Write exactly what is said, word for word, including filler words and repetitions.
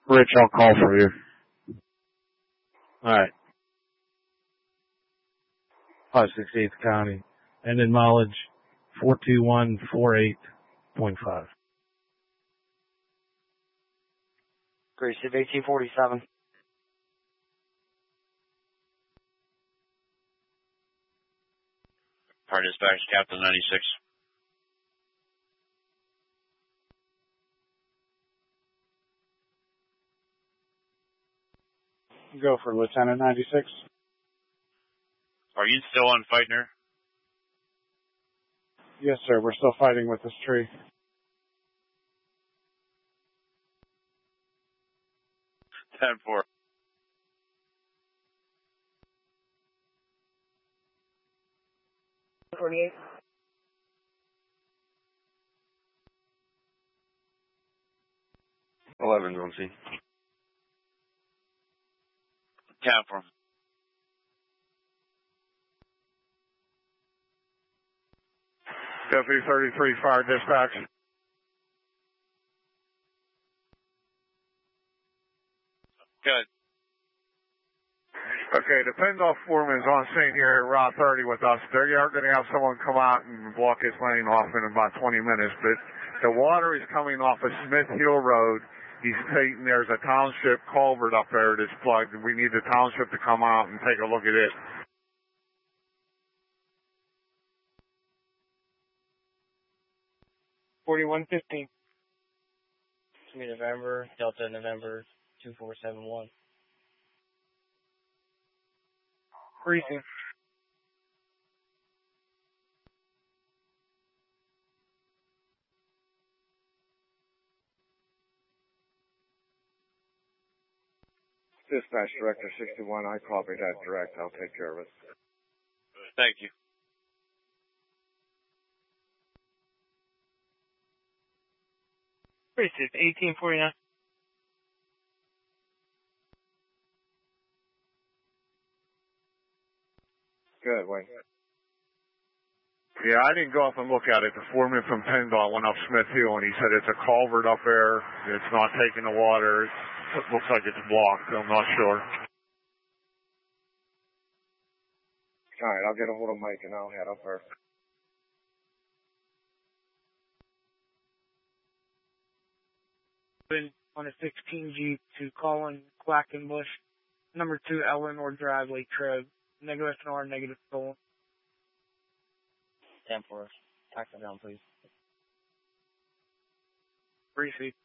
Rich, I'll call for you. All right. five sixty-eighth County. And in mileage, four two one four eight point five. Gracie, eighteen forty-seven. Fire dispatch, Captain ninety-six. Go for Lieutenant ninety-six. Are you still on Feitner? Yes, sir. We're still fighting with this tree. ten four. twenty-eight. eleven, on scene. ten four. Deputy thirty-three, fire dispatch. Good. Okay, the Pendle foreman's on scene here at Route thirty with us. They are going to have someone come out and block his lane off in about twenty minutes, but the water is coming off of Smith Hill Road. He's taking, there's a township culvert up there that's plugged, and we need the township to come out and take a look at it. forty-one fifteen. November, Delta November, two four seven one. Briefing. Dispatch Director sixty-one, I copied that direct. I'll take care of it. Thank you. Briefing, eighteen forty-nine. Good, wait. Yeah, I didn't go up and look at it. The foreman from PennDOT went up Smith Hill, and he said it's a culvert up there. It's not taking the water. It looks like it's blocked. I'm not sure. All right, I'll get a hold of Mike, and I'll head up there. On a sixteen Jeep to Colin Quackenbush, number two Eleanor Drive, Lake Trev, negative F N R, negative stolen. ten four. Tax it down, please. Briefly.